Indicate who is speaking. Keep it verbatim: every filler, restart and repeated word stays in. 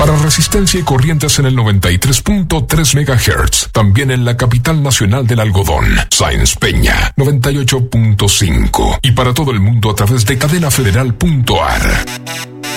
Speaker 1: Para Resistencia y Corrientes en el noventa y tres punto tres megahertz. También en la capital nacional del algodón, Sáenz Peña, noventa y ocho punto cinco. Y para todo el mundo a través de cadena federal punto a r.